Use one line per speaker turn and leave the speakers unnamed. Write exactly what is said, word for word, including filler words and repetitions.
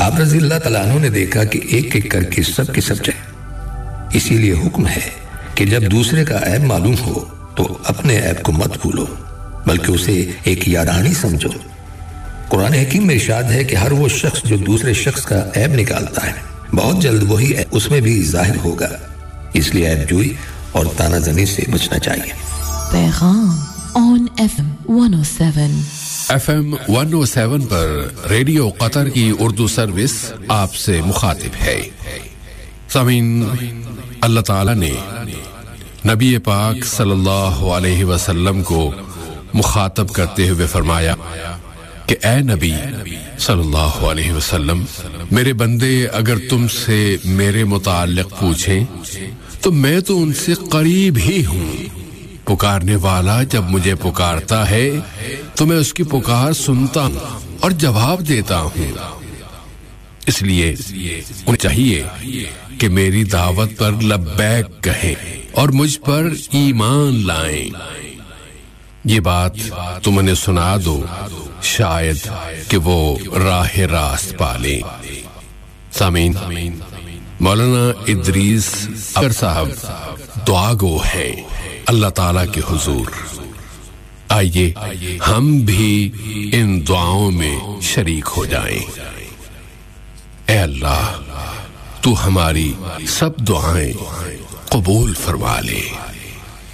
آپ رضی اللہ تعالیٰ عنہ نے دیکھا کہ ایک ایک کر کے سب کے سب جائے. اسی لیے حکم ہے کہ جب دوسرے کا عیب معلوم ہو تو اپنے عیب کو مت بھولو بلکہ اسے ایک یارانی سمجھو. قرآن حکیم میں ارشاد ہے کہ ہر وہ شخص جو دوسرے شخص کا عیب نکالتا ہے بہت جلد وہی اس میں بھی ظاہر ہوگا. اس لیے عیب جوئی اور تانا زنی سے بچنا چاہیے.
پیغام آن ایف ایم ون او سیون
ایف ایم ون او سیون پر ریڈیو قطر کی اردو سروس آپ سے مخاطب ہے. سامعین، اللہ تعالی نے نبی پاک صلی اللہ علیہ وسلم کو مخاطب کرتے ہوئے فرمایا کہ اے نبی صلی اللہ علیہ وسلم، میرے بندے اگر تم سے میرے متعلق پوچھیں تو میں تو ان سے قریب ہی ہوں. پکارنے والا جب مجھے پکارتا ہے تو میں اس کی پکار سنتا ہوں اور جواب دیتا ہوں. اس لیے انہیں چاہیے کہ میری دعوت پر لبیک کہیں اور مجھ پر ایمان لائیں. یہ بات تم انہیں سنا دو، شاید کہ وہ راہ راست پالیں. سامعین، مولانا ادریس اکر صاحب دعا گو ہیں اللہ تعالیٰ کے حضور. آئیے ہم بھی ان دعاؤں میں شریک ہو جائیں. اے اللہ، تو ہماری سب دعائیں قبول فرما لے.